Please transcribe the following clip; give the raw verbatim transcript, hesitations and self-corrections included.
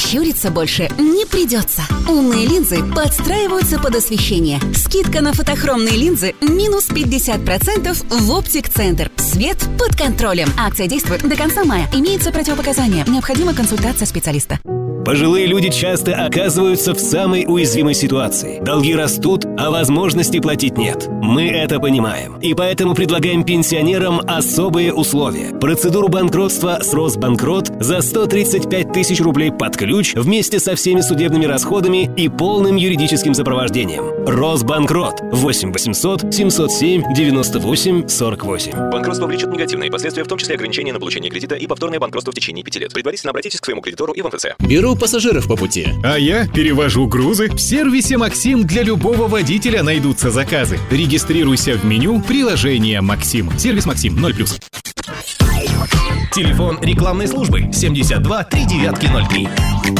щуриться больше не придется. Умные линзы подстраиваются под освещение. Скидка на фотохромные линзы минус пятьдесят процентов в Оптик Центр. Свет под контролем. Акция действует до конца мая. Имеются противопоказания. Необходима консультация специалиста. Пожилые люди часто оказываются в самой уязвимой ситуации. Долги растут, а возможности платить нет. Мы это понимаем. И поэтому предлагаем пенсионерам особые условия. Процедуру банкротства с Росбанкрот за сто тридцать пять тысяч рублей под ключ вместе со всеми судебными расходами и полным юридическим сопровождением. Росбанкрот. восемь восемьсот семьсот семь девяносто восемь сорок восемь. Банкротство влечет негативные последствия, в том числе ограничения на получение кредита и повторное банкротство в течение пяти лет. Предварительно обратитесь к своему кредитору и в эм эф цэ. Беру пассажиров по пути. А я перевожу грузы. В сервисе «Максим» для любого водителя найдутся заказы. Регистрируйся в меню приложения «Максим». Сервис «Максим» ноль плюс. Телефон рекламной службы семьдесят два три девятки ноль три.